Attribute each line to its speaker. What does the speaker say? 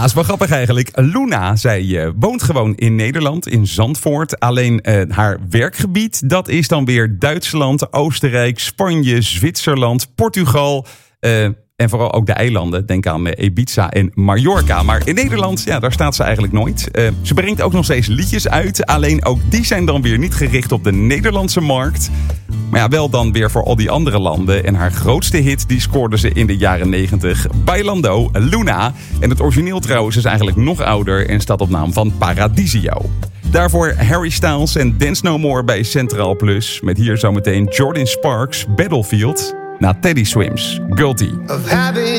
Speaker 1: is wel grappig eigenlijk. Luna, zij woont gewoon in Nederland, in Zandvoort. Alleen haar werkgebied, dat is dan weer Duitsland, Oostenrijk, Spanje, Zwitserland, Portugal. En vooral ook de eilanden. Denk aan Ibiza en Mallorca. Maar in Nederland, ja, daar staat ze eigenlijk nooit. Ze brengt ook nog steeds liedjes uit. Alleen ook die zijn dan weer niet gericht op de Nederlandse markt. Maar ja, wel dan weer voor al die andere landen. En haar grootste hit, die scoorde ze in de jaren 90. Bailando, Luna. En het origineel trouwens is eigenlijk nog ouder en staat op naam van Paradisio. Daarvoor Harry Styles en Dance No More bij Centraal Plus. Met hier zometeen Jordan Sparks, Battlefield. Na Teddy Swims, Guilty.